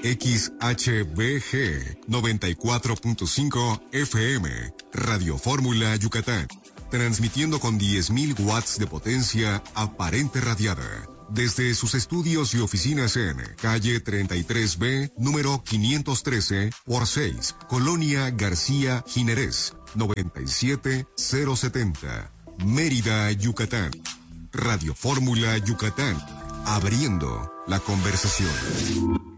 XHBG 94.5 FM, Radio Fórmula Yucatán, transmitiendo con 10.000 watts de potencia aparente radiada. Desde sus estudios y oficinas en calle 33B, número 513 por 6, Colonia García Ginerés, 97070, Mérida, Yucatán. Radio Fórmula Yucatán, abriendo la conversación.